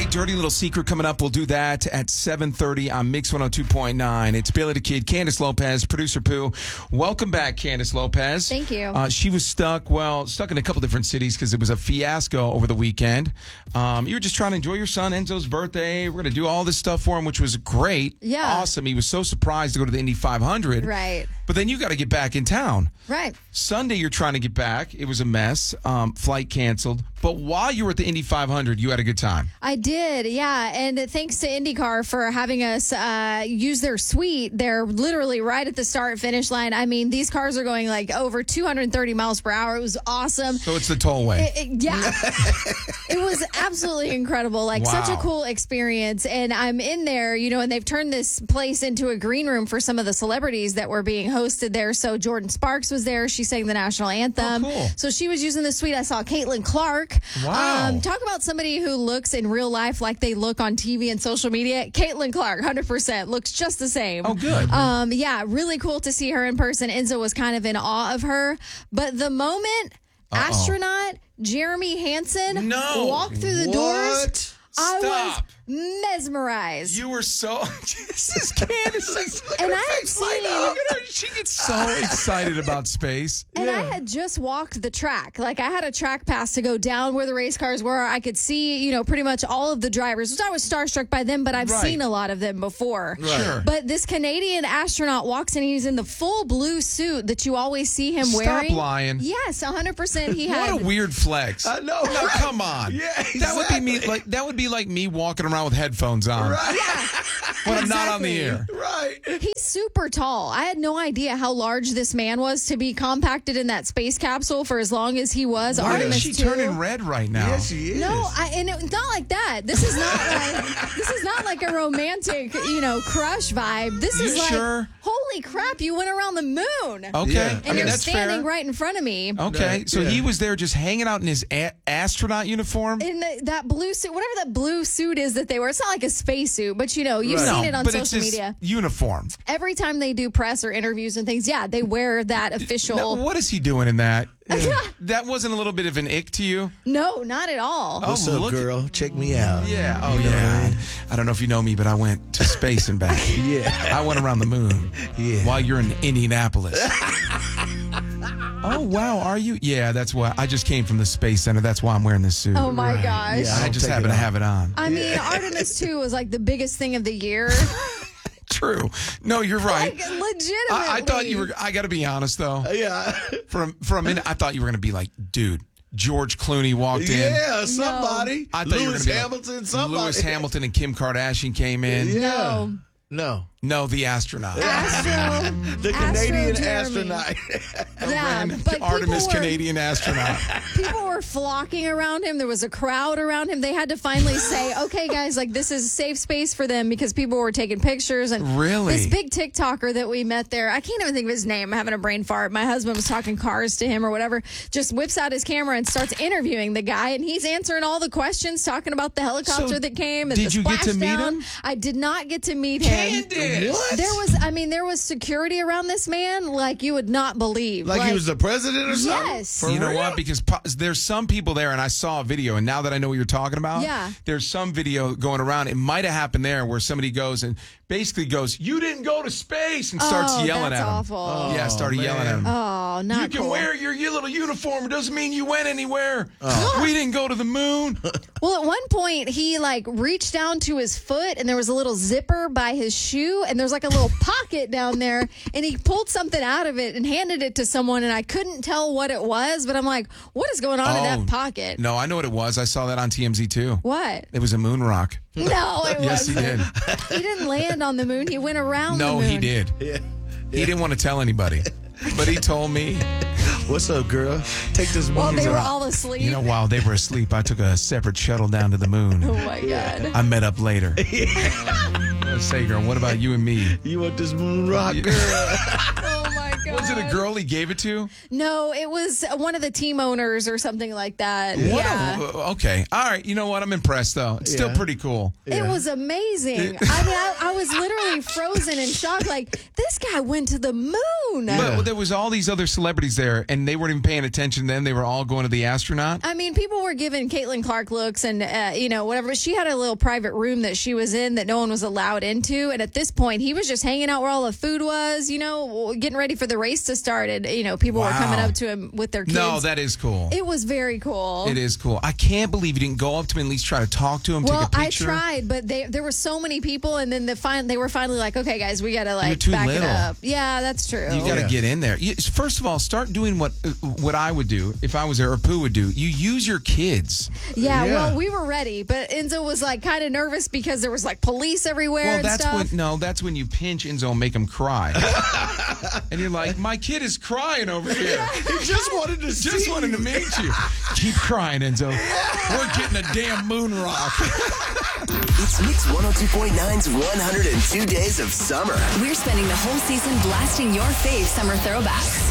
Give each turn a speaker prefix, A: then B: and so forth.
A: right, Dirty Little Secret coming up. We'll do that at 7:30 on Mix 102.9. It's Bailey the Kid, Candace Lopez, producer Pooh. Welcome back, Candace Lopez.
B: Thank you.
A: She was stuck in a couple different cities because it was a fiasco over the weekend. You were just trying to enjoy your son Enzo's birthday. We're going to do all this stuff for him, which was great.
B: Yeah.
A: Awesome. He was so surprised to go to the Indy 500.
B: Right.
A: But then you got to get back in town.
B: Right.
A: Sunday, you're trying to get back. It was a mess. Flight canceled. But while you were at the Indy 500, you had a good time.
B: I did, yeah. And thanks to IndyCar for having us use their suite. They're literally right at the start-finish line. I mean, these cars are going like over 230 miles per hour. It was awesome.
A: So it's the tollway.
B: Yeah. It was absolutely incredible. Like,
A: Wow.
B: such a cool experience. And I'm in there, and they've turned this place into a green room for some of the celebrities that were being hosted there. So Jordan Sparks was there. She sang the national anthem.
A: Oh, cool.
B: So she was using the suite. I saw Caitlin Clark.
A: Wow.
B: Talk about somebody who looks in real life like they look on TV and social media. Caitlin Clark, 100%, looks just the same.
A: Oh, good.
B: Yeah, really cool to see her in person. Enzo was kind of in awe of her. But the moment astronaut Jeremy Hansen walked through the doors, I was mesmerized.
A: You were so... This is Candace.
B: And I had seen...
A: She gets so excited about space.
B: And I had just walked the track. Like, I had a track pass to go down where the race cars were. I could see, pretty much all of the drivers, which I was starstruck by them, but I've seen a lot of them before.
A: Right. Sure.
B: But this Canadian astronaut walks in, he's in the full blue suit that you always see him wearing.
A: Stop lying.
B: Yes, 100% he had.
A: What a weird flex.
C: I know.
A: No,
C: Right.
A: come on.
C: Yeah, exactly.
A: That would be like me walking around with headphones on.
C: Right.
A: When I'm not on the
B: Exactly.
A: air.
C: Right.
B: He's super tall. I had no idea how large this man was to be compacted in that space capsule for as long as he was.
A: Why
B: Artemis
A: is she
B: 2.
A: turning red right now?
C: Yes, she is.
B: No, and it's not like that. This is not like a romantic, crush vibe. This is
A: You
B: like,
A: sure?
B: holy crap, you went around the moon.
A: Okay.
C: Yeah.
B: And you're
A: that's
B: standing
A: fair.
B: right in front of me.
A: Okay, so
C: Yeah.
A: he was there just hanging out in his astronaut uniform?
B: In that blue suit, whatever that blue suit is that they wear. It's not like a space suit, but you've
C: Right.
B: seen it on
A: but it's
B: social
A: his
B: media.
A: uniform.
B: Every time they do press or interviews and things, they wear that official.
A: Now, what is he doing in that? That wasn't a little bit of an ick to you?
B: No, not at all.
C: What's
A: Oh,
C: up,
A: look
C: girl? Check me out.
A: Yeah. Oh,
C: You know what I
A: yeah.
C: mean?
A: I don't know if you know me, but I went to space and back.
C: Yeah.
A: I went around the moon.
C: Yeah.
A: While you're in Indianapolis. Oh, wow. Are you? Yeah, that's why. I just came from the Space Center. That's why I'm wearing this suit.
B: Oh my gosh.
C: Yeah.
A: I
C: I'll
A: just
C: take
A: happen
C: it
A: to
C: off.
A: have it on.
B: I mean, Artemis 2 was like the biggest thing of the year.
A: True. No, you're right.
B: Like, legitimately.
A: I thought you were. I got to be honest though.
C: Yeah.
A: For a minute, I thought you were going to be like, dude, George Clooney walked in.
C: Yeah, somebody.
A: I thought you were
C: Lewis
A: going to be
C: Hamilton,
A: like,
C: somebody.
A: Lewis Hamilton and Kim Kardashian came in.
C: Yeah.
B: No.
C: No.
A: The astronaut.
C: The Canadian
B: Jeremy.
C: astronaut.
B: Yeah,
A: Random
B: but
A: Artemis
B: people were,
A: Canadian astronaut.
B: people were flocking around him. There was a crowd around him. They had to finally say, okay, guys, like, this is a safe space for them because people were taking pictures. And
A: Really?
B: this big TikToker that we met there, I can't even think of his name. I'm having a brain fart. My husband was talking cars to him or whatever, just whips out his camera and starts interviewing the guy. And he's answering all the questions, talking about the helicopter
A: So
B: that came and
A: did
B: the
A: you get to meet
B: splashdown.
A: him?
B: I did not get to meet him.
A: Candace.
B: There was security around this man like you would not believe.
C: Like he was the president or something?
B: Yes.
C: For
A: You know
C: real?
A: what? Because there's some people there, and I saw a video, and now that I know what you're talking about,
B: Yeah.
A: there's some video going around. It might have happened there where somebody goes and basically goes, "You didn't go to space," and starts yelling
B: that's
A: at him.
B: awful.
A: Yeah, started yelling at him.
B: Oh, not
A: You can
B: cool.
A: wear your little uniform. It doesn't mean you went anywhere. We didn't go to the moon.
B: Well, at one point, he reached down to his foot, and there was a little zipper by his shoe, and there's like a little pocket down there, and he pulled something out of it and handed it to someone, and I couldn't tell what it was, but I'm like, what is going on in that pocket?
A: No, I know what it was. I saw that on TMZ too.
B: What?
A: It was a moon rock.
B: No, it
A: Yes, he
B: wasn't.
A: did.
B: He didn't land on the moon. He went around the
A: No,
B: moon.
A: he did.
C: Yeah.
A: He didn't want to tell anybody, but he told me.
C: What's up, girl? Take this
B: Well,
C: moon
B: they were
C: rock.
B: all asleep.
A: You know, while they were asleep, I took a separate shuttle down to the moon.
B: Oh, my God.
A: I met up later. Say, girl, what about you and me?
C: You want this moon rock, girl?
B: Oh, my God.
A: Was it it a girl he gave it to?
B: No, it was one of the team owners or something like that.
A: What
B: Yeah.
A: okay. All right. You know what? I'm impressed, though. It's still
C: Yeah.
A: pretty cool.
B: It was amazing. I mean, I was literally frozen in shock. Like, this guy went to the moon.
A: But there was all these other celebrities there, and they weren't even paying attention then. They were all going to the astronaut.
B: I mean, people were giving Caitlin Clark looks and, whatever. She had a little private room that she was in that no one was allowed into. And at this point, he was just hanging out where all the food was, getting ready for the race to start. And, people were coming up to him with their kids.
A: No, that is cool.
B: It was very cool.
A: It is cool. I can't believe you didn't go up to him and at least try to talk to him,
B: Well,
A: take a picture.
B: I tried, but there were so many people, and then they were finally like, okay, guys, we got to
A: too
B: back
A: little.
B: it up. Yeah, that's true.
A: You got to get in there. First of all, start doing what I would do if I was there, or Pooh would do. You use your kids.
B: Yeah,
C: Yeah.
B: well, we were ready, but Enzo was kind of nervous because there was police everywhere
A: Well,
B: and
A: that's
B: stuff.
A: that's when you pinch Enzo and make him cry. And you're like, my kid is crying over here.
C: He just wanted to see
A: Just wanted to meet you. Keep crying, Enzo. We're getting a damn moon rock.
D: It's Mix 102.9's 102 Days of Summer.
E: We're spending the whole season blasting your fave summer throwbacks.